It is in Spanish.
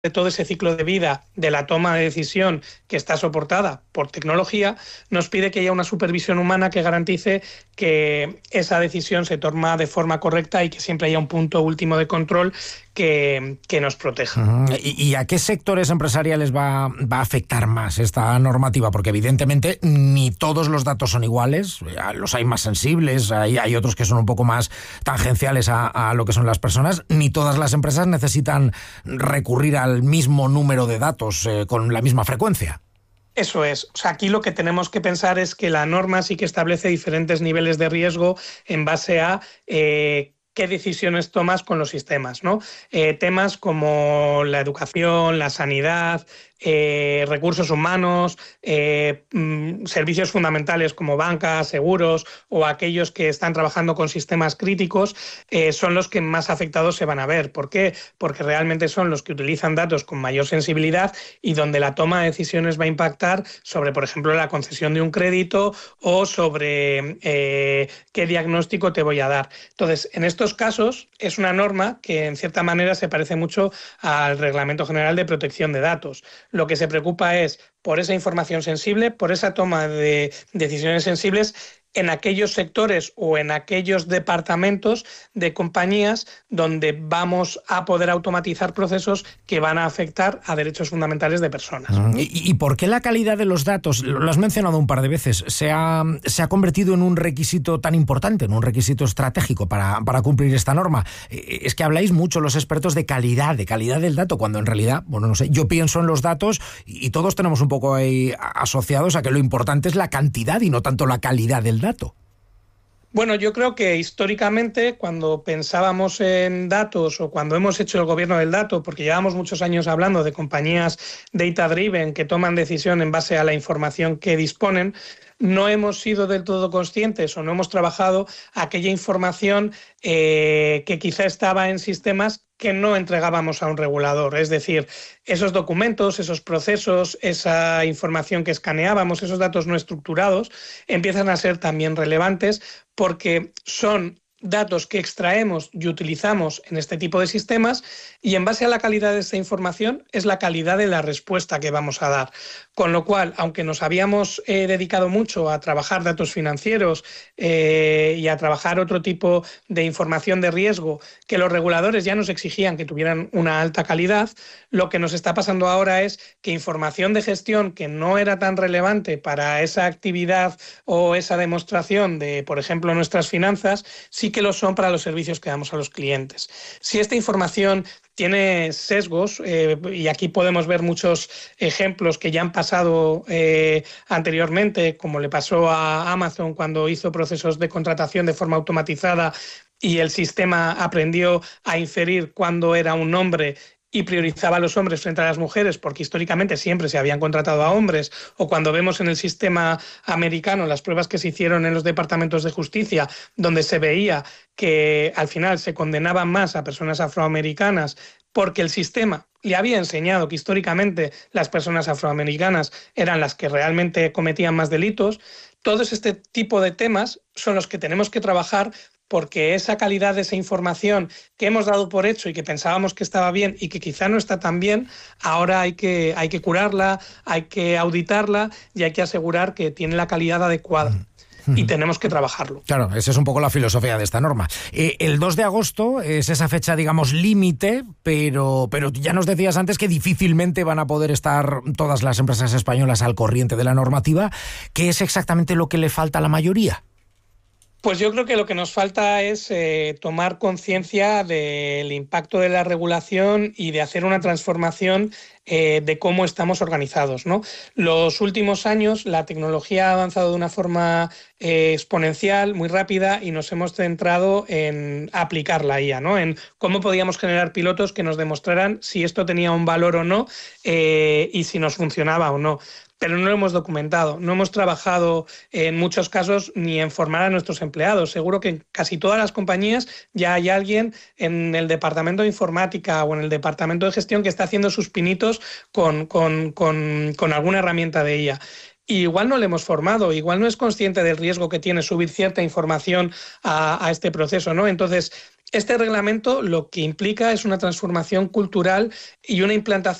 de todo ese ciclo de vida de la toma de decisión que está soportada por tecnología, nos pide que haya una supervisión humana que garantice que esa decisión se toma de forma correcta y que siempre haya un punto último de control que nos proteja. ¿Y a qué sectores empresariales va a afectar más esta normativa? Porque evidentemente ni todos los datos son iguales, los hay más sensibles, hay otros que son un poco más tangenciales a lo que son las personas, ni todas las empresas necesitan recurrir al mismo número de datos con la misma frecuencia. Eso es. O sea, aquí lo que tenemos que pensar es que la norma sí que establece diferentes niveles de riesgo en base a qué decisiones tomas con los sistemas, ¿no? Temas como la educación, la sanidad, recursos humanos, servicios fundamentales como bancas, seguros o aquellos que están trabajando con sistemas críticos son los que más afectados se van a ver. ¿Por qué? Porque realmente son los que utilizan datos con mayor sensibilidad y donde la toma de decisiones va a impactar sobre, por ejemplo, la concesión de un crédito o sobre qué diagnóstico te voy a dar. Entonces, en estos casos es una norma que en cierta manera se parece mucho al Reglamento General de Protección de Datos. Lo que se preocupa es por esa información sensible, por esa toma de decisiones sensibles en aquellos sectores o en aquellos departamentos de compañías donde vamos a poder automatizar procesos que van a afectar a derechos fundamentales de personas. ¿Y por qué la calidad de los datos, lo has mencionado un par de veces, se ha convertido en un requisito tan importante, en un requisito estratégico para cumplir esta norma? Es que habláis mucho los expertos de calidad del dato, cuando en realidad, bueno, no sé, yo pienso en los datos y todos tenemos un poco ahí asociados a que lo importante es la cantidad y no tanto la calidad del dato. Bueno, yo creo que históricamente cuando pensábamos en datos o cuando hemos hecho el gobierno del dato, porque llevamos muchos años hablando de compañías data-driven que toman decisión en base a la información que disponen, no hemos sido del todo conscientes o no hemos trabajado aquella información que quizá estaba en sistemas que no entregábamos a un regulador. Es decir, esos documentos, esos procesos, esa información que escaneábamos, esos datos no estructurados, empiezan a ser también relevantes porque son datos que extraemos y utilizamos en este tipo de sistemas y en base a la calidad de esta información es la calidad de la respuesta que vamos a dar. Con lo cual, aunque nos habíamos dedicado mucho a trabajar datos financieros y a trabajar otro tipo de información de riesgo que los reguladores ya nos exigían que tuvieran una alta calidad, lo que nos está pasando ahora es que información de gestión que no era tan relevante para esa actividad o esa demostración de, por ejemplo, nuestras finanzas, sí que lo son para los servicios que damos a los clientes. Si esta información tiene sesgos, y aquí podemos ver muchos ejemplos que ya han pasado anteriormente, como le pasó a Amazon cuando hizo procesos de contratación de forma automatizada y el sistema aprendió a inferir cuándo era un hombre y priorizaba a los hombres frente a las mujeres porque históricamente siempre se habían contratado a hombres, o cuando vemos en el sistema americano las pruebas que se hicieron en los departamentos de justicia donde se veía que al final se condenaban más a personas afroamericanas porque el sistema le había enseñado que históricamente las personas afroamericanas eran las que realmente cometían más delitos. Todos este tipo de temas son los que tenemos que trabajar porque esa calidad de esa información que hemos dado por hecho y que pensábamos que estaba bien y que quizá no está tan bien, ahora hay que curarla, hay que auditarla y hay que asegurar que tiene la calidad adecuada. Y tenemos que trabajarlo. Claro, esa es un poco la filosofía de esta norma. El 2 de agosto es esa fecha, digamos, límite, pero ya nos decías antes que difícilmente van a poder estar todas las empresas españolas al corriente de la normativa. ¿Qué es exactamente lo que le falta a la mayoría? Pues yo creo que lo que nos falta es tomar conciencia del impacto de la regulación y de hacer una transformación de cómo estamos organizados, ¿no? Los últimos años la tecnología ha avanzado de una forma exponencial, muy rápida, y nos hemos centrado en aplicar la IA, ¿no? En cómo podíamos generar pilotos que nos demostraran si esto tenía un valor o no y si nos funcionaba o no. Pero no lo hemos documentado, no hemos trabajado en muchos casos ni en formar a nuestros empleados. Seguro que en casi todas las compañías ya hay alguien en el departamento de informática o en el departamento de gestión que está haciendo sus pinitos con alguna herramienta de IA. Y igual no le hemos formado, igual no es consciente del riesgo que tiene subir cierta información a este proceso, ¿no? Entonces, Este reglamento lo que implica es una transformación cultural y una implantación